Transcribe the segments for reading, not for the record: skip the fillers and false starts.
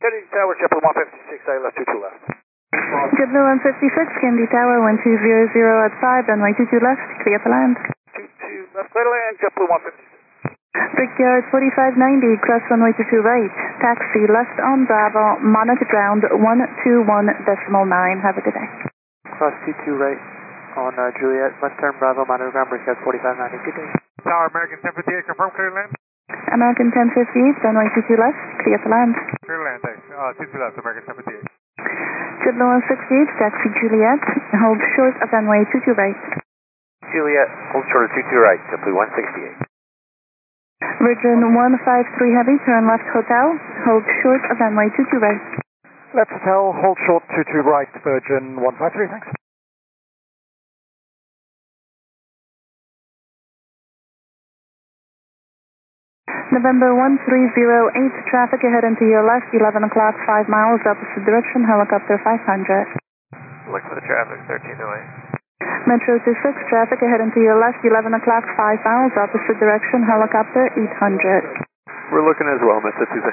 Kennedy Tower, JetBlue 156, I left 22 left. JetBlue 156, Kennedy Tower, 1200 at 5, runway 22 left, clear to land. 22 left, clear to land, JetBlue 156. Brickyard 4590, cross runway 22 right, taxi left on Bravo, monitor ground 121.9, have a good day. Cross 22 right on Juliet, left turn Bravo, monitor ground, Brickyard 4590, good day. Tower, American 1058, confirm clear to land? American 1058, runway 22 left, clear to land. Clear to land, thanks. 22 left, American 1058. JetBlue 168, taxi Juliet, hold short of runway 22 right. Juliet, hold short of 22 right, JetBlue 168. Virgin 153 Heavy, turn left hotel, hold short of runway 22 right. Left hotel, hold short 22 right, Virgin 153, thanks. November 1308, traffic ahead and to your left, 11 o'clock, 5 miles, opposite direction, helicopter 500. Look for the traffic, 1308. Metro 26, traffic ahead and to your left, 11 o'clock, 5 miles, opposite direction, helicopter 800. We're looking as well, Mr. 26.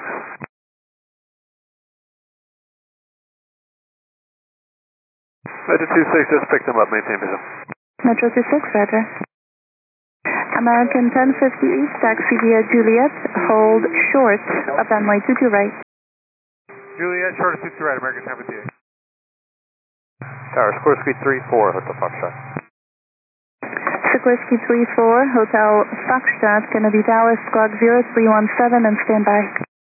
Metro 26, just picked them up, maintain visual. Metro 26, roger. American 1058, taxi via Juliet, hold short of runway 22 right. Juliet, short of 22 right, American 1058. Tower, Sikorsky 34, Hotel Foxtrot. Sikorsky 34, Hotel Foxtrot, Kennedy Tower, squawk 0317 and stand by.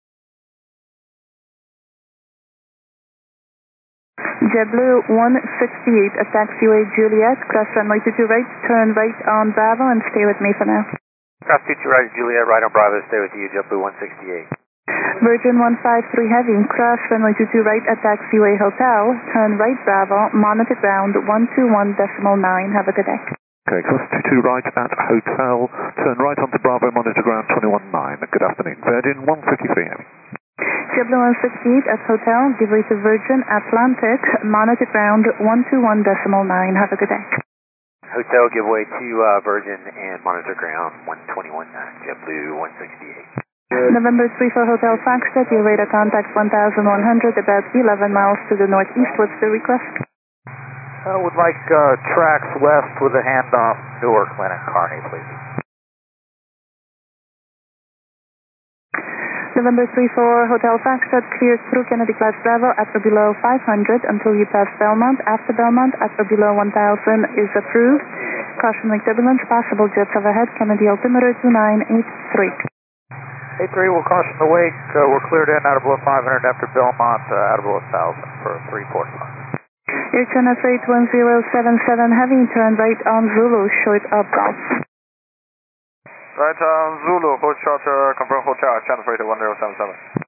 JetBlue 168 at taxiway Juliet, cross runway 22 right, turn right on Bravo and stay with me for now. Cross 22 right, Juliet, right on Bravo, stay with you, JetBlue 168. Virgin 153 Heavy, cross runway 22 right at taxiway Hotel, turn right Bravo, monitor ground 121.9, have a good day. Okay, cross 22 right at Hotel, turn right onto Bravo, monitor ground 21.9, good afternoon. Virgin 153 Heavy. JetBlue 168 at Hotel, give way to Virgin Atlantic, monitor ground 121.9, have a good day. Hotel, give way to Virgin and monitor ground 121.9, JetBlue 168. November 34 Hotel Foxtrot, your radar contact 1100, about 11 miles to the northeast. What's the request? Would like tracks west with a handoff, Newark, Lynn, Kearney, please. November 34 Hotel Foxtrot, cleared through Kennedy Class Bravo at or below 500 until you pass Belmont. After Belmont, at or below 1000 is approved. Caution like turbulence, possible jets overhead, Kennedy altimeter 2983. 83, we'll caution the wake. We're cleared in out of below 500 after Belmont, out of below 1000 for 345. Air China Freight 1077 Heavy, turn right on Zulu, short of Golf. Right on Zulu, hold short, confirm hotel, China Freight 1077.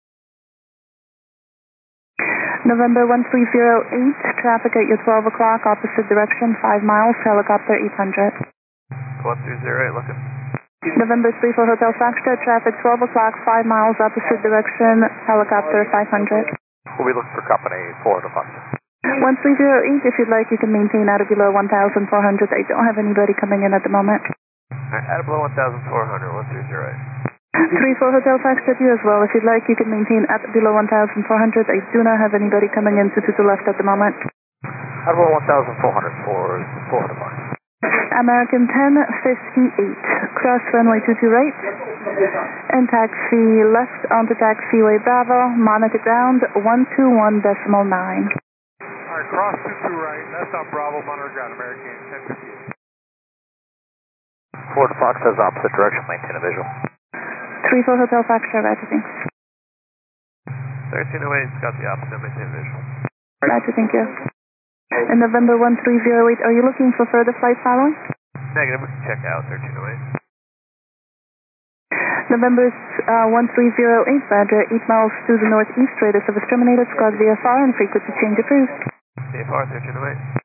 November 1308, traffic at your 12 o'clock, opposite direction, 5 miles, helicopter 800. 1308, looking. November 34 Hotel Foxtrot, traffic 12 o'clock, 5 miles, opposite direction, helicopter 500. We'll be looking for company 4 to Foxtrot. 1308, if you'd like, you can maintain out of below 1,400. I don't have anybody coming in at the moment. Out of below 1,400, 1308. 34 Hotel Foxtrot, you as well. If you'd like, you can maintain at below 1,400. I do not have anybody coming in to the left at the moment. Out of below 1,400 for 400 bucks. American 1058, cross runway 22 right, and taxi left onto taxiway Bravo, monitor ground 121.9. Alright, cross 22 right, left on Bravo, monitor ground, American 1058. Ford Fox has opposite direction, maintain a visual. 34 Hotel Foxtrot, roger, thanks. 1308's got the opposite, maintain a visual. Roger, thank you. And November 1308, are you looking for further flight following? Negative, we can check out 1308. November 1308, roger, 8 miles to the northeast, radar service terminated, squawk VFR and frequency change approved. VFR 1308.